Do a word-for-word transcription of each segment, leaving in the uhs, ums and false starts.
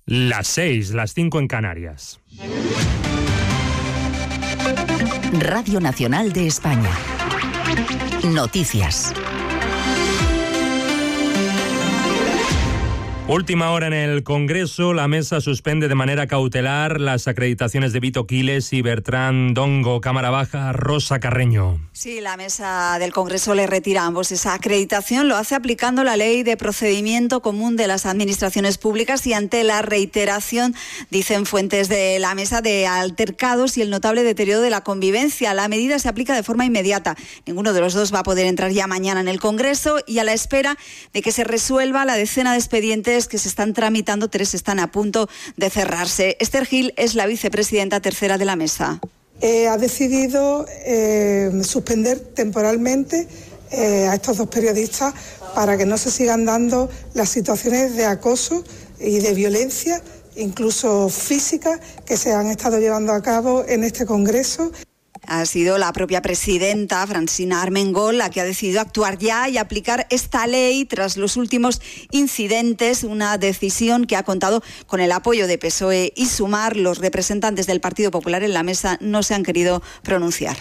Las seis, las cinco en Canarias. Radio Nacional de España. Noticias. Última hora en el Congreso. La mesa suspende de manera cautelar las acreditaciones de Vito Quiles y Bertrán Dongo. Cámara baja, Rosa Carreño. Sí, la mesa del Congreso le retira a ambos esa acreditación. Lo hace aplicando la Ley de Procedimiento Común de las Administraciones Públicas y ante la reiteración, dicen fuentes de la mesa, de altercados y el notable deterioro de la convivencia. La medida se aplica de forma inmediata. Ninguno de los dos va a poder entrar ya mañana en el Congreso y a la espera de que se resuelva la decena de expedientes que se están tramitando, tres están a punto de cerrarse. Esther Gil es la vicepresidenta tercera de la mesa. Eh, ha decidido eh, suspender temporalmente eh, a estos dos periodistas para que no se sigan dando las situaciones de acoso y de violencia, incluso física, que se han estado llevando a cabo en este Congreso. Ha sido la propia presidenta, Francina Armengol, la que ha decidido actuar ya y aplicar esta ley tras los últimos incidentes, una decisión que ha contado con el apoyo de P S O E y Sumar. Los representantes del Partido Popular en la mesa no se han querido pronunciar.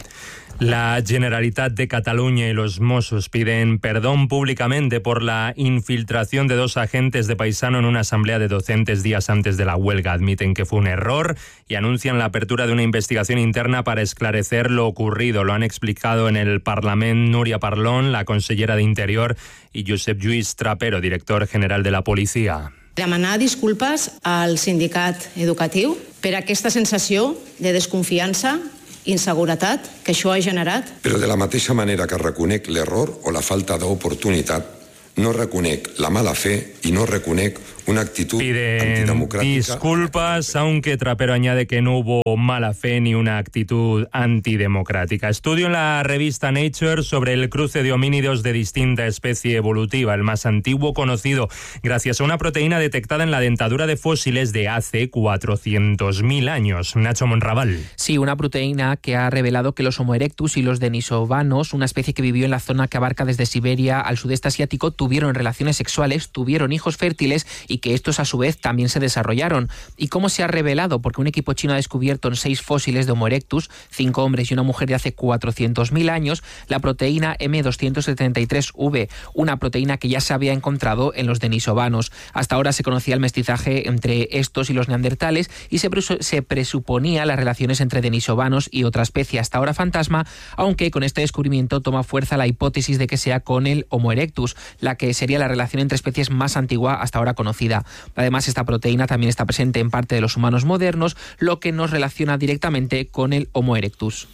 La Generalitat de Cataluña y los Mossos piden perdón públicamente por la infiltración de dos agentes de Paisano en una asamblea de docentes días antes de la huelga. Admiten que fue un error y anuncian la apertura de una investigación interna para esclarecer lo ocurrido. Lo han explicado en el Parlament Núria Parlon, la consellera de Interior, y Josep Lluís Trapero, director general de la Policia. Demanar disculpes al sindicat educatiu per aquesta sensació de desconfiança, inseguretat que això ha generat. Però de la mateixa manera que reconec l'error o la falta d'oportunitat, no reconec la mala fe y no reconec una actitud Piden antidemocrática. Disculpas, aunque Trapero añade que no hubo mala fe ni una actitud antidemocrática. Estudio en la revista Nature sobre el cruce de homínidos de distinta especie evolutiva, el más antiguo conocido, gracias a una proteína detectada en la dentadura de fósiles de hace cuatrocientos mil años. Nacho Monraval. Sí, una proteína que ha revelado que los Homo erectus y los denisovanos, una especie que vivió en la zona que abarca desde Siberia al sudeste asiático, tuvieron relaciones sexuales, tuvieron hijos fértiles y que estos a su vez también se desarrollaron. ¿Y cómo se ha revelado? Porque un equipo chino ha descubierto en seis fósiles de Homo erectus, cinco hombres y una mujer de hace cuatrocientos mil años, la proteína eme doscientos setenta y tres ve, una proteína que ya se había encontrado en los denisovanos. Hasta ahora se conocía el mestizaje entre estos y los neandertales y se, presu- se presuponía las relaciones entre denisovanos y otra especie, hasta ahora fantasma, aunque con este descubrimiento toma fuerza la hipótesis de que sea con el Homo erectus, la que sería la relación entre especies más antigua hasta ahora conocida. Además, esta proteína también está presente en parte de los humanos modernos, lo que nos relaciona directamente con el Homo erectus.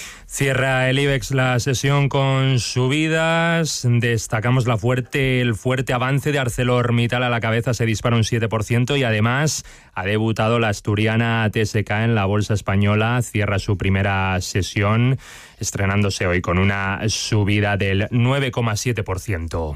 Cierra el IBEX la sesión con subidas. Destacamos la fuerte, el fuerte avance de ArcelorMittal. A la cabeza se dispara un siete por ciento y además ha debutado la asturiana T S K en la bolsa española. Cierra su primera sesión estrenándose hoy con una subida del nueve coma siete por ciento.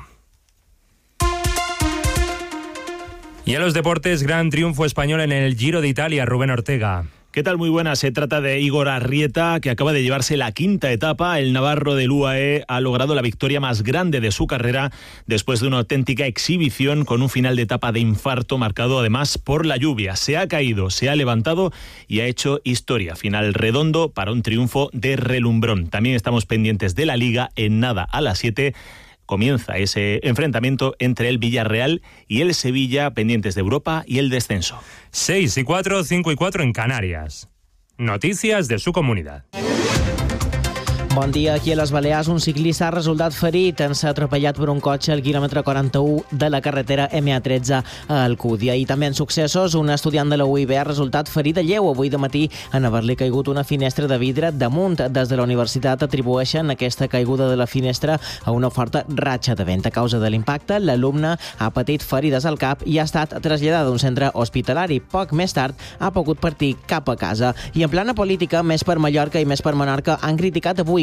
Y en los deportes, gran triunfo español en el Giro de Italia. Rubén Ortega. ¿Qué tal? Muy buena. Se trata de Igor Arrieta, que acaba de llevarse la quinta etapa. El navarro del U A E ha logrado la victoria más grande de su carrera después de una auténtica exhibición con un final de etapa de infarto marcado además por la lluvia. Se ha caído, se ha levantado y ha hecho historia. Final redondo para un triunfo de relumbrón. También estamos pendientes de la Liga. En nada, a las siete comienza ese enfrentamiento entre el Villarreal y el Sevilla, pendientes de Europa y el descenso. seis y cuatro, cinco y cuatro en Canarias. Noticias de su comunidad. Bon dia. Aquí a les Balears un ciclista ha resultat ferit en ser atropellat per un cotxe al quilòmetre quaranta-u de la carretera eme a tretze a Alcúdia. I també en successos, un estudiant de la U I B ha resultat ferit a lleu avui de matí en haver-li caigut una finestra de vidre damunt. Des de la universitat atribueixen aquesta caiguda de la finestra a una forta ratxa de vent. A causa de l'impacte, l'alumne ha patit ferides al cap i ha estat traslladada a un centre hospitalari. Poc més tard ha pogut partir cap a casa. I en plana política, Més per Mallorca i Més per Menorca han criticat avui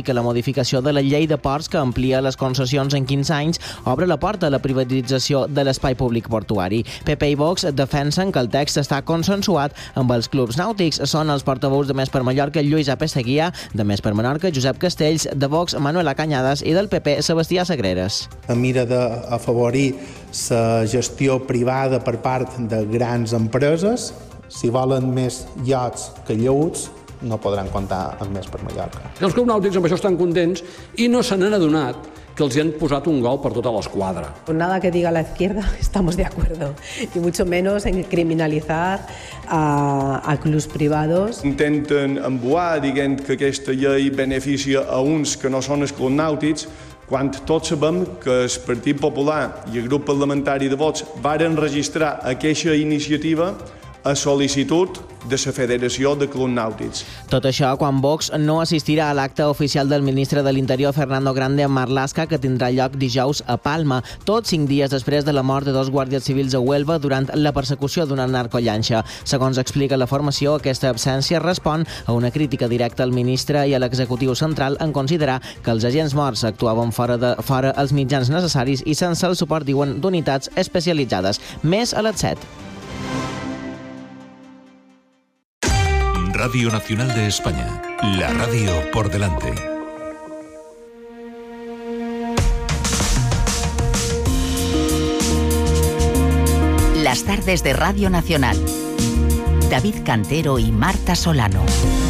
que la modificació de la llei de ports que amplia les concessions en quinze anys obre la porta a la privatització de l'espai públic portuari. P P i Vox defensen que el text està consensuat amb els clubs nàutics. Són els portaveus de Més per Mallorca, Lluís Apeseguia, de Més per Menorca, Josep Castells, de Vox, Manuela Cañadas i del P P, Sebastià Sagreres. Mira d'afavorir la gestió privada per part de grans empreses. Si volen més iots que llaüts, no podran comptar amb Més per Mallorca. Els clubs nàutics amb això estan contents i no se n'han adonat que els han posat un gol per tota l'esquadra. Nada que diga la izquierda, estamos de acuerdo. Y mucho menos en criminalizar a, a clubs privados. Intenten embuar dient que aquesta llei beneficia a uns que no són els clubs nàutics, quan tots sabem que el Partit Popular i el grup parlamentari de Vox varen registrar aquesta iniciativa a sol·licitud de la Federació de Clubs Nàutics. Tot això quan Vox no assistirà a l'acte oficial del ministre de l'Interior, Fernando Grande, a Marlaska, que tindrà lloc dijous a Palma, tot cinc dies després de la mort de dos guàrdies civils a Huelva durant la persecució d'una narcollanxa. Segons explica la formació, aquesta absència respon a una crítica directa al ministre i a l'executiu central en considerar que els agents morts actuaven fora, de, fora els mitjans necessaris i sense el suport, diuen, d'unitats especialitzades. Més a les set. Radio Nacional de España, la radio por delante. Las tardes de Radio Nacional. David Cantero y Marta Solano.